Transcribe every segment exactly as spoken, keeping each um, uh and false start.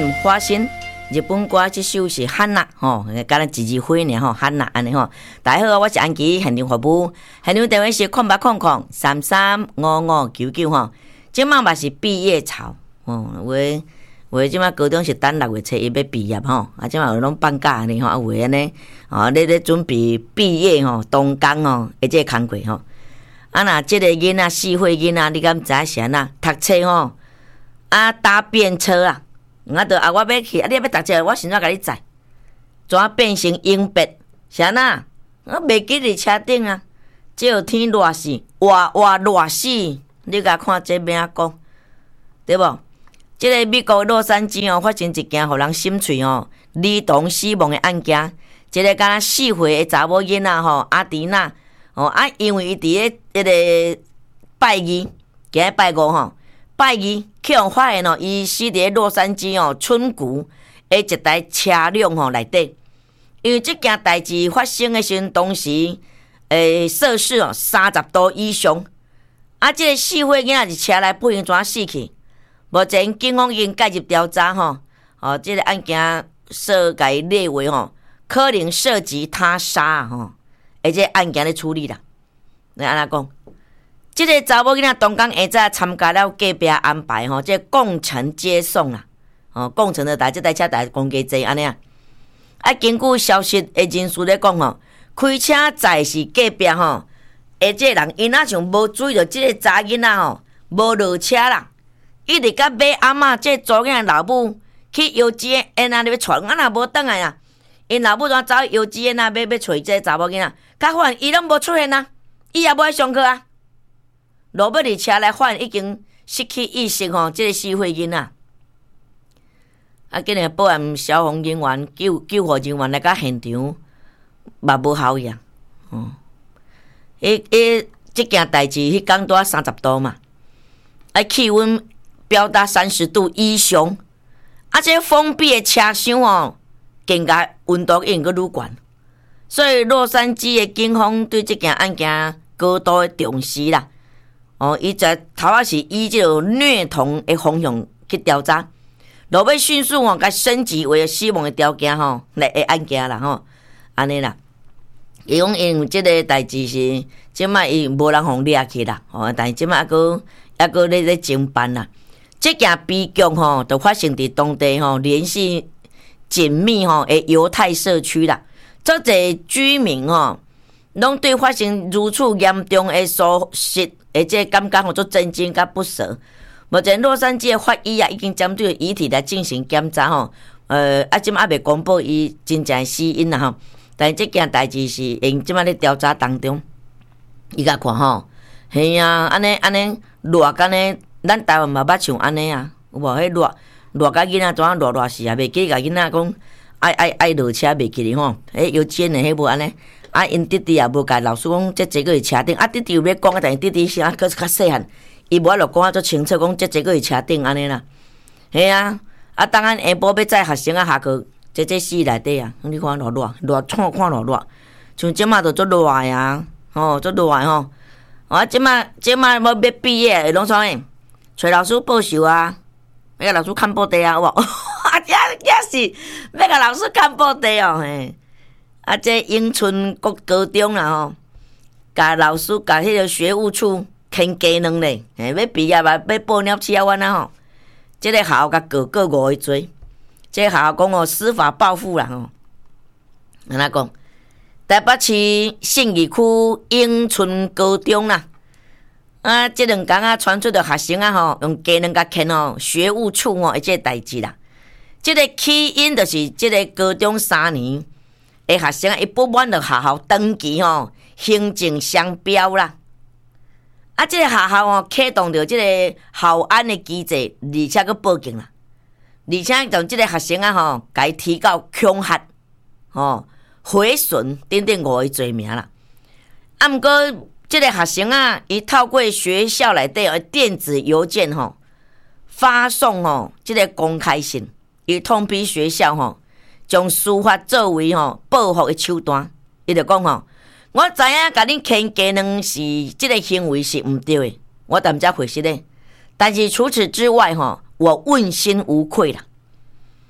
念花心。日本歌这首是汉娜吼，敢若一字花呢吼，汉娜安尼吼。大家好，我是安琪，现场服务，现场电话是空八空空三三五五九九吼。即卖嘛是毕业潮哦，有诶有诶，即卖高中是等六月初一要毕业吼，啊，即卖有拢放假安尼吼，啊，有诶安尼哦，咧咧准备毕业吼，动工吼，诶，即个工课吼。啊，若即个囡仔四岁囡仔，你敢知影是安那？读册吼，啊，搭便车啊。我着啊，我要去，啊，你要读册，我先怎甲你载？怎变成永别？是安那？我袂记伫车顶啊，这天热死，哇哇热死！你甲看这边啊讲，对无？即、這個美國洛杉磯哦，發生一件互人心碎哦，兒童死亡的案件。一個敢若四歲的查某囡仔吼，阿迪娜哦，啊，因為伊佇咧迄個拜二，今日拜五吼。拜二，去互發現哦，伊死佇洛杉磯哦春谷誒一台車輛吼內底。因為即件代志發生誒時陣，當時誒攝氏哦三十度以上。啊，即、這個四歲囡仔佇車內不幸怎死去？目前警方已經介入調查吼，哦，即、這個案件涉該列為吼可能涉及他殺吼，而且案件咧處理啦。你安怎講？即個查某囡仔當工下早參加了隔壁安排吼，即個共乘接送啦，哦，共乘的台即台車台公家坐安尼啊。啊，根據消息的人士咧講吼，開車載是隔壁吼，而即個人因仔像無注意到即個查囡仔吼，無落車啦，一直甲買阿嬷即個查囡仔老母去幼稚園啊，你要傳，啊若無轉來啊，因老母怎走去幼稚園啊，要要找即個查某囡仔，甲發現伊攏無出現啊，伊也無愛上課啊。落尾佇車內發現已經失去意識吼，即、這個四歲囡仔。啊，今日保安消防人員、救救護人員來到現場，嘛無效呀。哦，迄迄即件代志，迄天拄三十度嘛，啊，氣溫飆達三十度以上，啊，這封閉的車廂哦，更加溫度應該愈懸。所以洛杉磯的警方對即件案件高度的重視啦。哦，伊在頭仔是以即個虐童的方向去調查，落尾迅速哦，甲升級為死亡的條件吼，來個案件啦吼，安尼啦。伊講因為即個代志是，即擺伊無人互掠去啦，吼，但是即擺還閣還閣咧咧偵辦啦。即件悲劇吼，就發生佇當地吼，聯繫緊密吼的猶太社區啦，足儕居民吼，攏對發生如此嚴重的疏失。而且感覺吼做震驚甲不捨。目前洛杉磯的法醫啊，已經針對遺體來進行檢查吼。呃，啊，即馬還未公布伊真正死因啦吼。但是這件代志是因即馬咧調查當中，伊甲看吼，係啊，安尼安尼熱干呢，咱台灣嘛捌像安尼啊，有無？迄熱熱甲囡仔怎樣熱熱死啊？袂記甲囡仔講愛愛愛落車袂記哩吼。迄幼稚園的迄無安尼。啊，因弟弟也無甲老師講，即這個是車頂。啊，弟弟有要講，但是弟弟是啊，閣較細漢，伊無法度講啊，足清楚講，即這個是車頂安尼啦。係啊，啊，當然下晡要載學生啊下課，即這死內底啊，你看偌熱，熱看看偌熱，像即馬就足熱啊，吼，足熱吼。啊，即馬即馬要要畢業，會攏啥物？找老師報仇啊，要甲老師看報題啊，有無？啊，這這是要甲老師看報題哦，嘿。啊，這永春國高中啦吼，甲老師甲迄個學務處牽雞卵咧，嘿，要畢業啊，要報鳥試啊，阮啊吼，即、這個校甲告告五個罪，即、這個校講哦司法報復啦吼，安怎講？台北市信義區永春高中啦，啊，即兩天啊傳出着學生啊吼，用雞卵甲牽哦學務處哦，一個代誌啦，即、這個起因就是即個高中三年。誒，學生伊不滿着學校登記吼，行政商標啦。啊，即、這個學校哦，啟動着即個校安的機制，而且佫報警啦。而且從即個學生啊吼，甲伊提告恐嚇、吼毀損等等五個罪名啦。啊，毋過即個學生啊，伊透過學校內底的電子郵件吼，發送吼即個公開信，伊通知學校吼。將司法作為吼報復的手段，伊就講吼，我知影甲恁牽雞卵是即個行為是毋對的，我淡才回釋咧。但是除此之外吼，我問心無愧啦。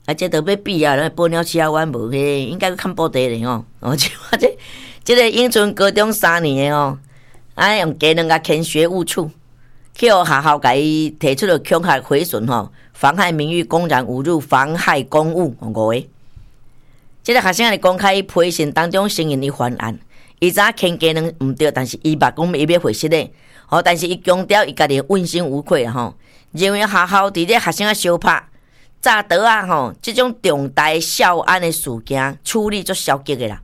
啊，这都要毕业了，报鸟车湾无去，应该去看报地咧吼。哦，即我这这个永春高中三年的哦，啊用技能甲填学务处，去学校甲伊提出了恐吓毁损吼，妨害名誉、公然侮辱、妨害公务五个。这个学生咧公开批信当中承认伊犯案，伊早填技能毋对，但是伊捌讲伊要回失咧，吼，但是伊强调伊家己问心无愧啦吼，认为学校伫咧学生啊相拍、炸倒啊吼，即种重大校安的事件处理足消极的啦。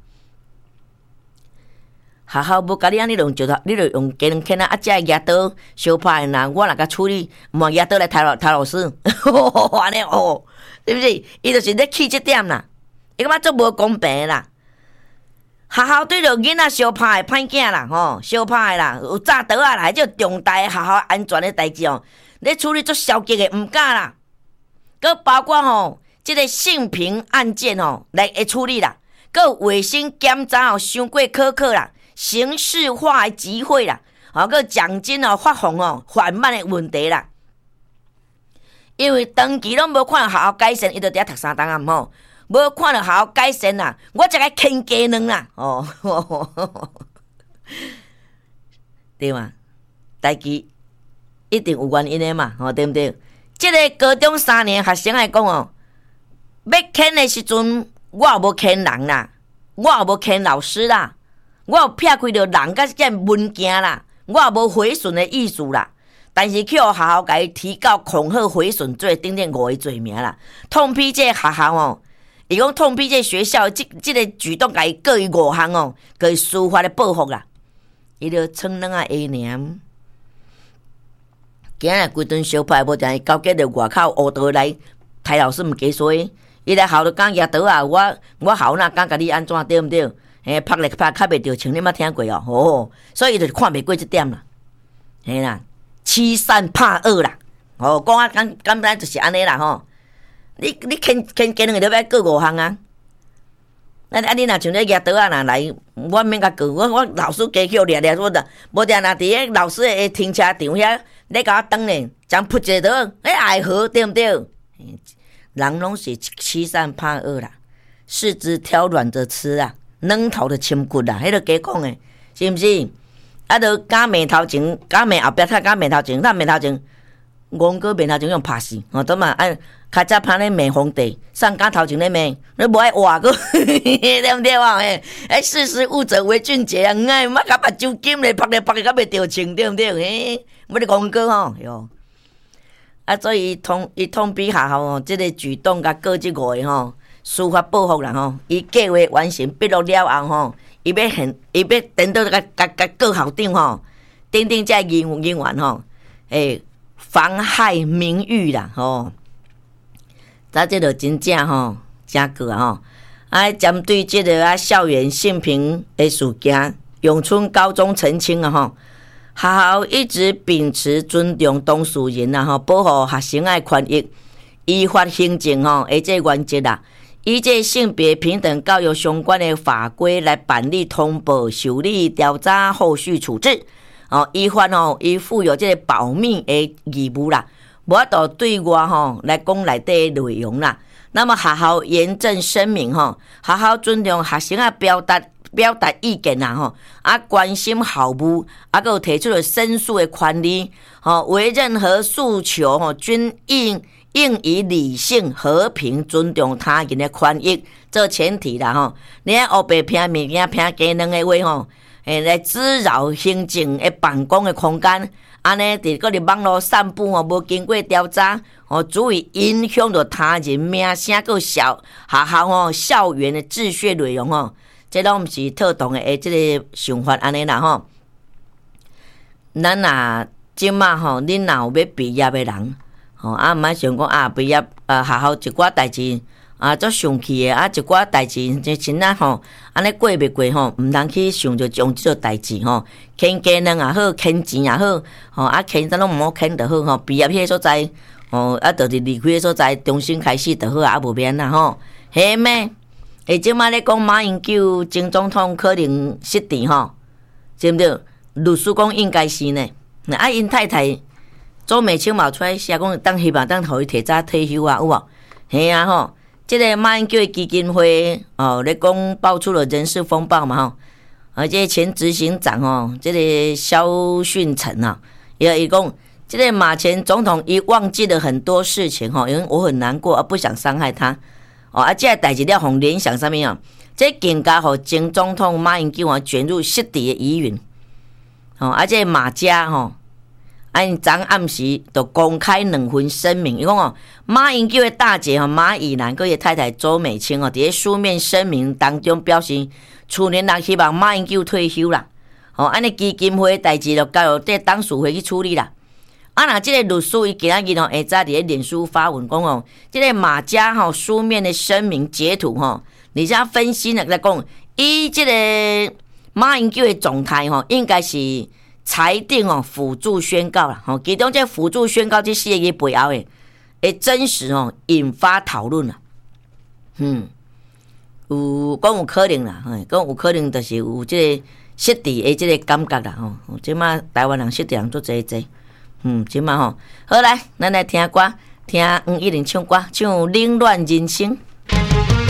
学校无甲你安尼弄，就你就用技能坑啊，啊，遮个举刀相拍的啦，我若甲处理，毋好举刀来杀老杀老师，安尼哦，对不对？伊就是咧气即点啦。伊感觉足无公平啦！学校对着囡仔相拍的歹囝啦，吼，相拍的啦，有炸倒啊啦，即重大的学校安全的代志哦，咧处理足消极的，毋敢啦。佮包括吼，即个性平案件吼来会处理啦，佮卫生检查吼伤过苛刻啦，形式化的集会啦，吼，佮奖金哦发放哦缓慢的问题啦。因为长期拢无看学校改善，伊就伫遐读三档啊吼。无看到学校改善啦，我才该啃鸡卵啦，哦，对嘛？代志一定有原因的嘛，吼，对不对？这个高中三年学生来讲哦，要啃的时阵，我也无啃人啦，我也无啃老师啦，我有撇开着人甲这物件啦，我也无毁损的意思啦。但是去学校甲伊提告恐吓毁损罪，等等五个罪名啦，痛批这个学校哦。伊讲痛批这学校，即即个举动，甲伊各伊五项哦，甲伊司法的报复啦。伊就撑两啊下年，今日规顿小派无定伊交给着外口乌道来，台老师毋加说，伊来校就讲举刀啊，我我校哪讲甲你安怎对毋对？嘿，拍来拍较袂着情，你捌听过哦？哦，所以伊就看袂过即点啦，嘿啦，欺善怕恶啦，哦，讲啊，讲讲咱就是安尼啦吼。你你牵牵牵两个，你要告五项啊？那啊，你若像咧举刀啊，若来，我免甲告，我我老师加去掠掠，我的无定若伫咧老师诶停车场遐，咧甲我等咧，将扑一个刀，诶爱何对毋对？人拢是欺善怕恶啦，柿子挑软的吃啊，软头的深骨啦，迄个假讲诶，是毋是？啊，著假面头前，假面后壁较假面头前，咱面头前。戆哥面头前用拍死，哦，都嘛啊，较早拍咧骂皇帝，上假头前咧骂，你无爱话个，对毋对哇？诶，哎，识时务者为俊杰啊！哎，莫甲目睭金咧，拍咧拍咧，甲袂着情，对毋对？嘿，我咧戆哥吼，哟，啊，所以伊通伊通比学校吼，即个举动甲告即五个吼，司法报复啦吼，伊计划完成笔录了后吼，伊要现，伊要等到甲甲甲告校长吼，等等遮人人员吼，诶。妨害名誉啦，吼！咱这个真正吼，真过啊吼！啊，针对这个啊校园性平的事件，永春高中澄清啊吼，学校一直秉持尊重当事人啊吼，保护学生的权益，依法行政吼，而这原则啦，依这性别平等教育相关的法规来办理通报、受理、调查、后续处置。哦，依法吼，伊负有这个保密的义务啦，无法度对外吼来讲内底内容啦。那么学校严正声明吼，学校尊重学生啊表达表达意见啦吼，啊关心校务，啊个提出了申诉的权利，吼为任何诉求吼均应应以理性、和平、尊重他人的权益做前提啦吼。你啊黑白拼物件拼鸡卵的话吼。诶，来滋扰行政诶办公诶空间，安尼伫个伫网络散布吼，无经过调查，吼，足以影响到他人名声个校学校吼校园诶秩序内容吼，这拢毋是特同诶即个想法安尼啦吼。咱若即马吼，恁若有要毕业诶人，吼啊，毋免想讲啊，毕业啊学校一寡代志。啊，足上去诶，啊，一寡代志，即真啊吼，安尼过袂过吼，毋通去想着将即个代志吼，牵鸡卵也好，牵钱也好，吼啊，牵啥拢毋好牵着好吼，毕业迄个所在，吼啊，着伫离开迄所在，重新开始着好啊，无免啦吼，嘿咩？诶，即摆咧讲马英九前总统可能失智吼，对毋对？律师讲应该是呢，啊，因太太周美青嘛出来写讲，当希望当互伊提早退休啊，有无？嘿啊吼。 这个马英九的基金会哦，咧讲爆出了人事风暴嘛吼，而且前执行长哦，这个萧训成啊，也伊讲，这个马前总统伊忘记了很多事情吼，因为我很难过啊，不想伤害他哦，啊，这个代志了，互联想上面啊，这更加互前总统马英九啊卷入失地的疑云哦，啊，这个马家吼。啊，因昨暗时就公开两份声明，伊讲哦，马英九的大姐吼马以兰，佮伊太太周美青哦，伫咧书面声明当中表示，去年人希望马英九退休啦，哦，安尼基金会代志就交由这董事会去处理啦。啊，若即个律师伊今仔日哦，下早伫咧脸书发文讲哦，即、這个马家吼书面的声明截图吼，而且分析呢来讲，伊即个马英九的状态吼，应该是。裁定哦，辅助宣告啦，吼，其中这辅助宣告这四个字背后诶，会真实哦，引发讨论啦。嗯，有讲有可能啦，嘿，讲有可能就是有这个失地诶，这个感觉啦，吼。即马台湾人失地人做侪侪，嗯，即马吼，好来，咱来听歌，听黄一玲唱歌，唱《凌乱人生》。